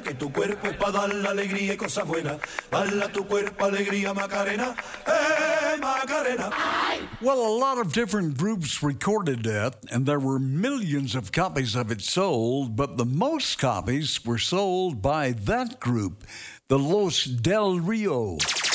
que tu cuerpo es para dar la alegría y cosas buenas. Dale a tu cuerpo alegría, Macarena, Macarena. Well, a lot of different groups recorded it, and there were millions of copies of it sold, but the most copies were sold by that group, the Los Del Rio.